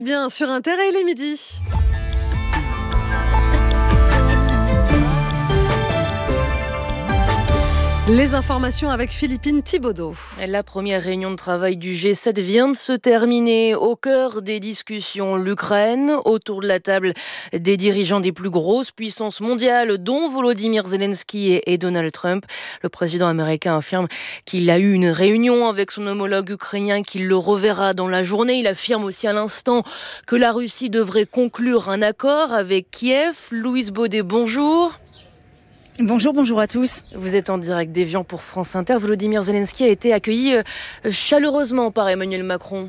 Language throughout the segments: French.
Bien, sur Inter, il est midi. Les informations avec Philippine Thibaudeau. La première réunion de travail du G7 vient de se terminer. Au cœur des discussions, l'Ukraine. Autour de la table, des dirigeants des plus grosses puissances mondiales, dont Volodymyr Zelensky et Donald Trump. Le président américain affirme qu'il a eu une réunion avec son homologue ukrainien, qu'il le reverra dans la journée. Il affirme aussi à l'instant que la Russie devrait conclure un accord avec Kiev. Louise Baudet, bonjour. Bonjour à tous. Vous êtes en direct d'Évian pour France Inter. Volodymyr Zelensky a été accueilli chaleureusement par Emmanuel Macron.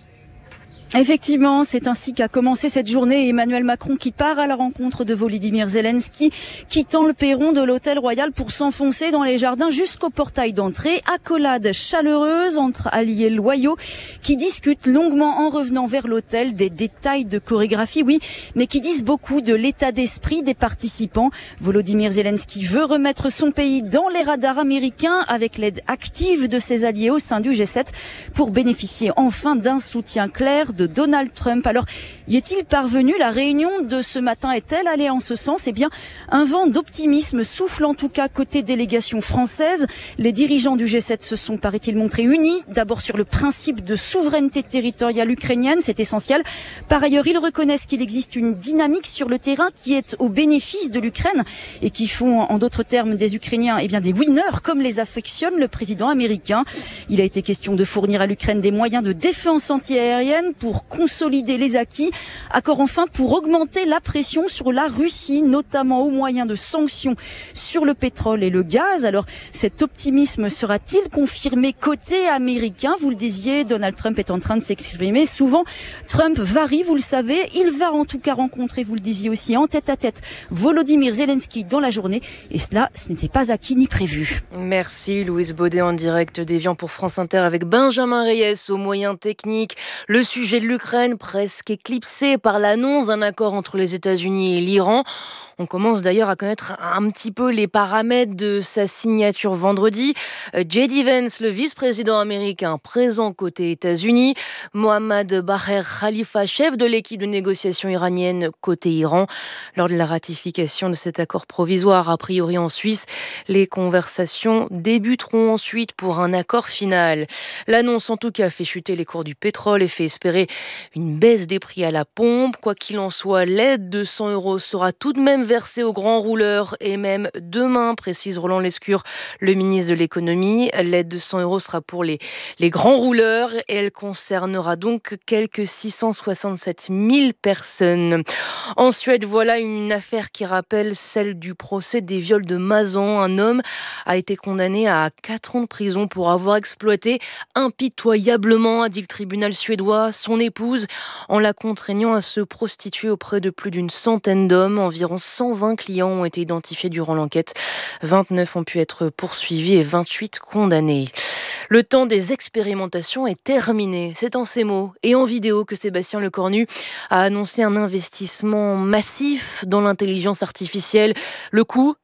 Effectivement, c'est ainsi qu'a commencé cette journée. Emmanuel Macron qui part à la rencontre de Volodymyr Zelensky, quittant le perron de l'Hôtel Royal pour s'enfoncer dans les jardins jusqu'au portail d'entrée. Accolade chaleureuse entre alliés loyaux qui discutent longuement en revenant vers l'hôtel des détails de chorégraphie, oui, mais qui disent beaucoup de l'état d'esprit des participants. Volodymyr Zelensky veut remettre son pays dans les radars américains avec l'aide active de ses alliés au sein du G7 pour bénéficier enfin d'un soutien clair de Donald Trump. Alors, y est-il parvenu? La réunion de ce matin est-elle allée en ce sens? Eh bien, un vent d'optimisme souffle en tout cas côté délégation française. Les dirigeants du G7 se sont, paraît-il, montrés unis. D'abord sur le principe de souveraineté territoriale ukrainienne, c'est essentiel. Par ailleurs, ils reconnaissent qu'il existe une dynamique sur le terrain qui est au bénéfice de l'Ukraine et qui font, en d'autres termes, des Ukrainiens, eh bien, des winners, comme les affectionne le président américain. Il a été question de fournir à l'Ukraine des moyens de défense antiaérienne pour consolider les acquis. Accord enfin pour augmenter la pression sur la Russie, notamment au moyen de sanctions sur le pétrole et le gaz. Alors, cet optimisme sera-t-il confirmé côté américain? Vous le disiez, Donald Trump est en train de s'exprimer. Souvent, Trump varie, vous le savez. Il va en tout cas rencontrer, vous le disiez aussi, en tête-à-tête, Volodymyr Zelensky dans la journée. Et cela, ce n'était pas acquis ni prévu. Merci Louise Baudet en direct d'Évian pour France Inter avec Benjamin Reyes aux moyens techniques. Le sujet de l'Ukraine presque éclipsé par l'annonce d'un accord entre les États-Unis et l'Iran. On commence d'ailleurs à connaître un petit peu les paramètres de sa signature vendredi. J.D. Vance, le vice-président américain présent côté États-Unis. Mohammad Bagher Khalifa, chef de l'équipe de négociation iranienne côté Iran. Lors de la ratification de cet accord provisoire, a priori en Suisse, les conversations débuteront ensuite pour un accord final. L'annonce en tout cas fait chuter les cours du pétrole et fait espérer une baisse des prix à la pompe. Quoi qu'il en soit, l'aide de 100 € sera tout de même versée aux grands rouleurs et même demain, précise Roland Lescure, le ministre de l'économie. L'aide de 100 € sera pour les grands rouleurs et elle concernera donc quelques 667 000 personnes. En Suède, voilà une affaire qui rappelle celle du procès des viols de Mazan. Un homme a été condamné à 4 ans de prison pour avoir exploité impitoyablement, a dit le tribunal suédois, son épouse en la contraignant à se prostituer auprès de plus d'une centaine d'hommes. Environ 120 clients ont été identifiés durant l'enquête. 29 ont pu être poursuivis et 28 condamnés. Le temps des expérimentations est terminé. C'est en ces mots et en vidéo que Sébastien Lecornu a annoncé un investissement massif dans l'intelligence artificielle. Le coût,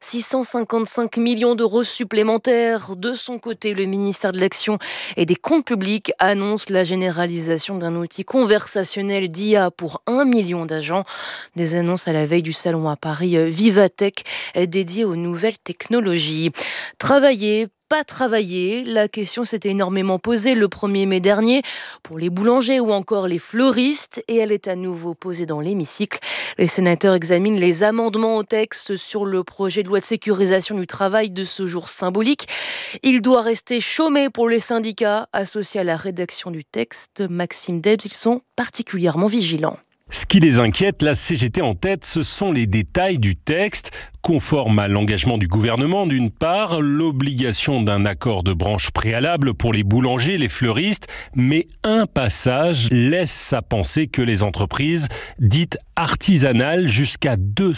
655 millions € supplémentaires. De son côté, le ministère de l'Action et des Comptes publics annonce la généralisation d'un outil conversationnel d'IA pour 1 million d'agents. Des annonces à la veille du salon à Paris Vivatech dédié aux nouvelles technologies. Travailler, pas travailler, la question s'était énormément posée le 1er mai dernier pour les boulangers ou encore les fleuristes et elle est à nouveau posée dans l'hémicycle. Les sénateurs examinent les amendements au texte sur le projet de loi de sécurisation du travail de ce jour symbolique. Il doit rester chômé pour les syndicats associés à la rédaction du texte. Maxime Debs, ils sont particulièrement vigilants. Ce qui les inquiète, la CGT en tête, ce sont les détails du texte. Conforme à l'engagement du gouvernement, d'une part, l'obligation d'un accord de branche préalable pour les boulangers, les fleuristes, mais un passage laisse à penser que les entreprises dites artisanales, jusqu'à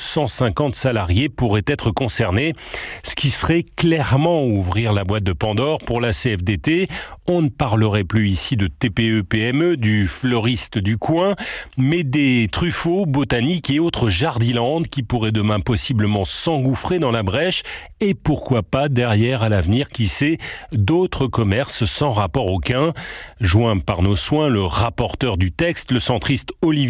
250 salariés, pourraient être concernées, ce qui serait clairement ouvrir la boîte de Pandore pour la CFDT. On ne parlerait plus ici de TPE-PME, du fleuriste du coin, mais des truffaut, botaniques et autres jardilandes qui pourraient demain possiblement s'engouffrer dans la brèche et pourquoi pas derrière à l'avenir, qui sait, d'autres commerces sans rapport aucun. Joint par nos soins, le rapporteur du texte, le centriste Olivier